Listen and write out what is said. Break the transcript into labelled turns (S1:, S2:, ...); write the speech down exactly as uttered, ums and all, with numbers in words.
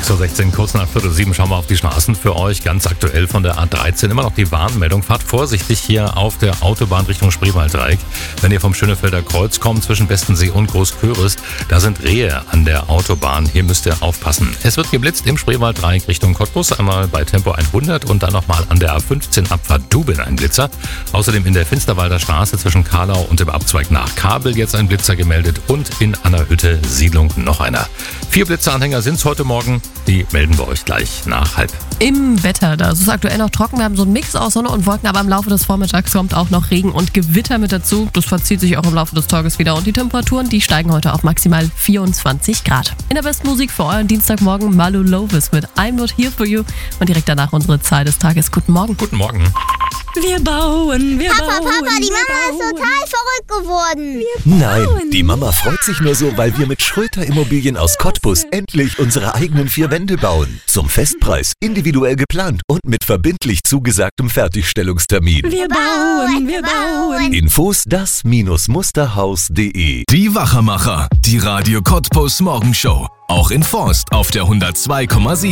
S1: sechs Uhr sechzehn, kurz nach Viertel sieben, schauen wir auf die Straßen für euch. Ganz aktuell von der A dreizehn immer noch die Warnmeldung. Fahrt vorsichtig hier auf der Autobahn Richtung Spreewalddreieck. Wenn ihr vom Schönefelder Kreuz kommt, zwischen Bestensee und Großküritz, da sind Rehe an der Autobahn. Hier müsst ihr aufpassen. Es wird geblitzt im Spreewalddreieck Richtung Cottbus, einmal bei Tempo hundert und dann nochmal an der A fünfzehn Abfahrt Dubin ein Blitzer. Außerdem in der Finsterwalder Straße zwischen Karlau und dem Abzweig nach Kabel jetzt ein Blitzer gemeldet und in Annerhütte Siedlung noch einer. Vier Blitzeranhänger sind es heute Morgen. Die melden wir euch gleich nach halb.
S2: Im Wetter, da ist es aktuell noch trocken. Wir haben so einen Mix aus Sonne und Wolken, aber im Laufe des Vormittags kommt auch noch Regen und Gewitter mit dazu. Das verzieht sich auch im Laufe des Tages wieder und die Temperaturen, die steigen heute auf maximal vierundzwanzig Grad. In der besten Musik für euren Dienstagmorgen Malu Lovis mit I'm Not Here For You und direkt danach unsere Zahl des Tages. Guten Morgen.
S1: Guten Morgen.
S2: Wir bauen, wir
S3: Papa,
S2: bauen.
S3: Papa, die Mama
S2: wir
S3: ist
S2: bauen.
S3: total verrückt geworden.
S4: Nein, die Mama freut sich nur so, weil wir mit Schröter Immobilien aus Cottbus endlich unsere eigenen vier Wände bauen. Zum Festpreis, individuell geplant und mit verbindlich zugesagtem Fertigstellungstermin.
S2: Wir bauen, wir bauen.
S4: Infos das Musterhaus punkt de.
S5: Die Wachermacher, die Radio Cottbus Morgenshow. Auch in Forst auf der hundertzwei Komma sieben.